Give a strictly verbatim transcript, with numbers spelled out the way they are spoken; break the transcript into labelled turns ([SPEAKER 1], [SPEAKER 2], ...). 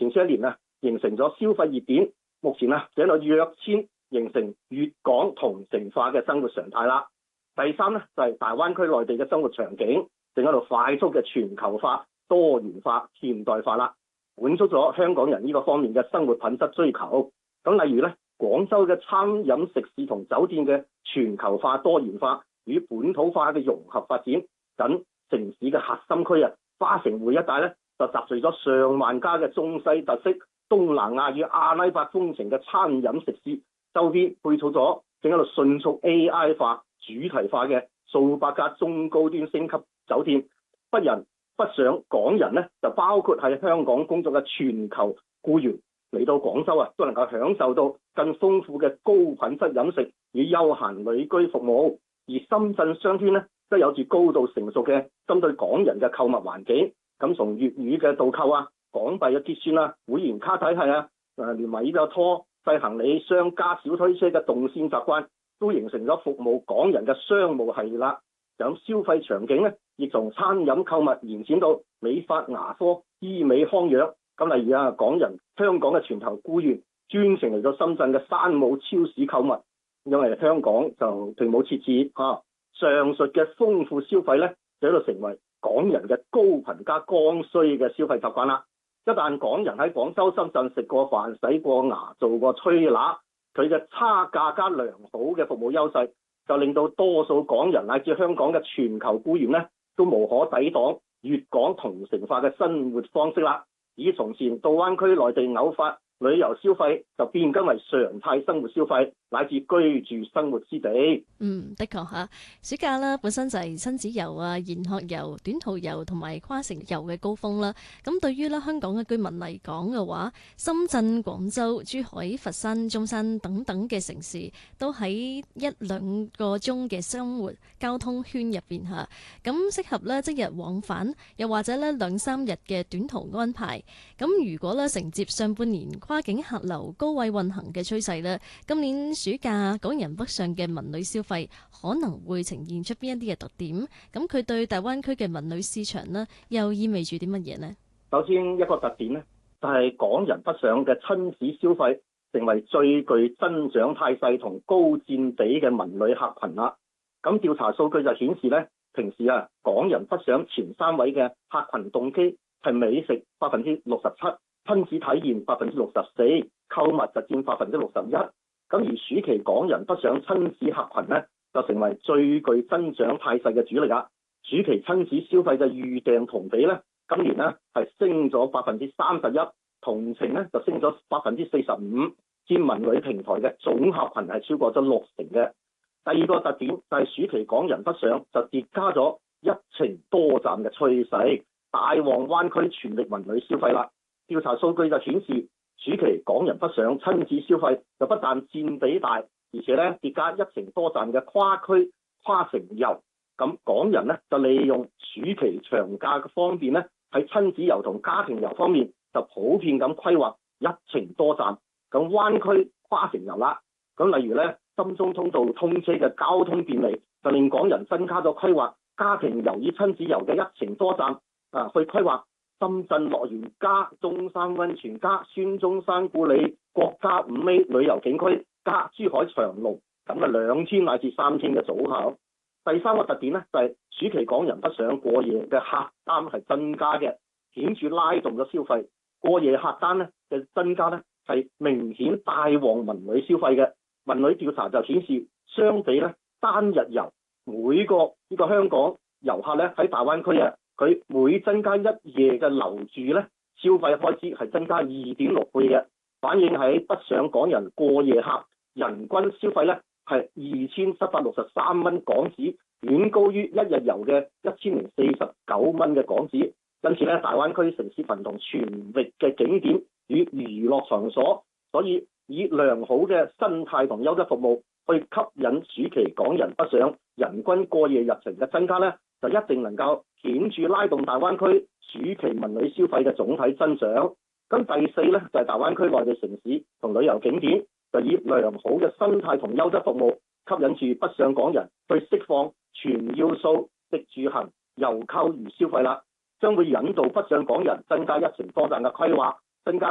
[SPEAKER 1] 前些年啊，形成咗消費熱點。目前啊，這個躍遷形成粵港同城化嘅生活常態啦。第三咧就係、是、大灣區內地嘅生活場景正喺度快速嘅全球化、多元化、現代化啦，滿足咗香港人呢個方面嘅生活品質追求。咁例如咧，廣州嘅餐飲食肆同酒店嘅全球化、多元化與本土化嘅融合發展，等城市嘅核心區啊，花城匯一帶咧就集聚咗上萬家嘅中西特色、東南亞與阿拉伯風情嘅餐飲食肆，周邊配套咗正喺度迅速 A I 化、主題化嘅數百家中高端星級酒店。不人不想港人呢，就包括喺香港工作嘅全球僱員嚟到廣州啊，都能夠享受到更豐富嘅高品質飲食與休閒旅居服務。而深圳商圈呢，都有住高度成熟嘅針對港人嘅購物環境。咁從粵語嘅導購啊、港幣嘅結算啊、會員卡體系啊，誒連埋呢個拖細行李箱加小推車嘅動線習慣，都形成咗服務港人嘅商務系列啦。咁消費場景咧，亦從餐飲購物延展到美髮牙科、醫美康養。咁例如啊，港人香港嘅全球僱員專程嚟到深圳嘅山姆超市購物，因為香港就並冇設置嚇。上述嘅豐富消費咧，就喺度成為港人嘅高頻加剛需嘅消費習慣啦。一旦港人喺廣州、深圳食過飯、洗過牙、做過推拿，佢嘅差價加良好嘅服務優勢，就令到多數港人乃至香港嘅全球僱員咧，都無可抵擋粵港同城化嘅生活方式啦。以從前到灣區內地偶發旅遊消費，就變更為常態生活消費乃至居住生活之地。
[SPEAKER 2] 嗯，的確嚇，暑假啦本身就係親子遊啊、研學遊、短途遊同埋跨城遊嘅高峰啦。咁對於咧香港嘅居民嚟講嘅話，深圳、廣州、珠海、佛山、中山等等嘅城市都喺一兩個鐘嘅生活交通圈入邊嚇，咁適合咧即日往返，又或者咧兩三日嘅短途安排。咁如果咧承接上半年跨境客流高位運行嘅趨勢咧，今年暑假港人北上嘅文旅消費可能會呈現出邊一啲嘅特點？咁佢對大灣區嘅文旅市場呢，又意味住啲乜嘢呢？
[SPEAKER 1] 首先一個特點呢，就係、是、港人北上嘅親子消費成為最具增長態勢同高佔比嘅文旅客群啦。咁調查數據就顯示呢，平時啊港人北上前三位嘅客群動機係美食百分之六十七，親子體驗百分之六十四，購物就佔百分之六十一。咁而暑期港人北上親子客群呢，就成為最具增長態勢嘅主力啦。暑期親子消費嘅預訂同比呢，今年呢係升咗百分之三十一，同程呢就升咗百分之四十五，佔文旅平台嘅總客群係超過咗六成嘅。第二個特點就係暑期港人北上就疊加咗一程多站嘅趨勢，大旺灣區全力文旅消費啦。調查數據就顯示，暑期港人北上親子消費就不但佔比大，而且咧疊加一程多站嘅跨區跨城遊。咁港人咧就利用暑期長假嘅方便咧，喺親子遊同家庭遊方面就普遍咁規劃一程多站。咁灣區跨城遊啦，咁例如咧深中通道通車嘅交通便利，就令港人增加咗規劃家庭遊與親子遊嘅一程多站啊，去規劃深圳樂園加中山溫泉加孫中山故里國家五 A 旅遊景區加珠海長隆咁嘅兩天乃至三天嘅組合。第三個特點咧就係、是、暑期港人北上過夜嘅客單係增加嘅，顯著拉動咗消費。過夜客單咧嘅增加咧係明顯帶旺文旅消費嘅。文旅調查就顯示，相比咧單日遊，每個呢個香港遊客咧喺大灣區啊，佢每增加一夜嘅留住咧，消費開支係增加二點六倍嘅，反映喺北上港人過夜客人均消費咧係二千七百六十三蚊港紙，遠高於一日遊嘅一千零四十九蚊嘅港紙。因此咧，大灣區城市群同全域嘅景點與娛樂場所，所以以良好嘅生態同優質服務去吸引暑期港人北上，人均過夜日程嘅增加咧，就一定能夠顯著拉動大灣區暑期文旅消費嘅總體增長。咁第四咧就係、是、大灣區內地城市同旅遊景點，就以良好嘅生態同優質服務吸引住北上港人去釋放全要素食住行遊購娛消費啦，將會引導北上港人增加一程多站嘅規劃，增加